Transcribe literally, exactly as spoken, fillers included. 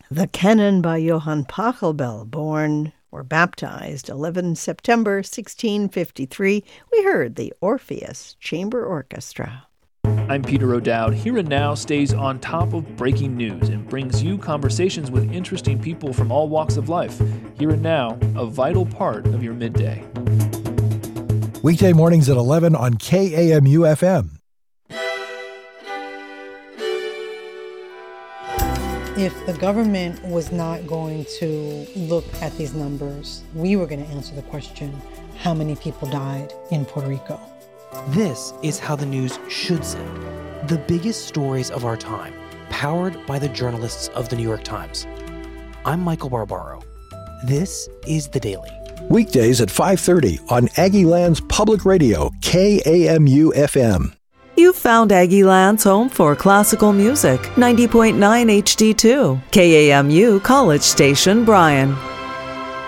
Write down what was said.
The Canon by Johann Pachelbel, born or baptized eleventh of September sixteen fifty-three. We heard the Orpheus Chamber Orchestra. I'm Peter O'Dowd. Here and Now stays on top of breaking news and brings you conversations with interesting people from all walks of life. Here and Now, a vital part of your midday. Weekday mornings at eleven on K A M U F M. If the government was not going to look at these numbers, we were going to answer the question, how many people died in Puerto Rico? This is how the news should sound. The biggest stories of our time, powered by the journalists of the New York Times. I'm Michael Barbaro. This is The Daily. Weekdays at five thirty on Aggieland's Public Radio, K A M U F M. You've found Aggieland's home for classical music, ninety point nine H D two, K A M U College Station, Bryan.